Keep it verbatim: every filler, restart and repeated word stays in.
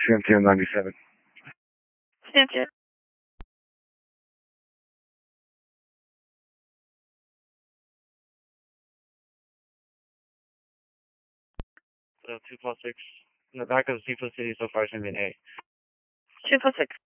Santiago ninety-seven. Santiago. So two plus six in the back of the C plus City so far is going to be an A. two plus six.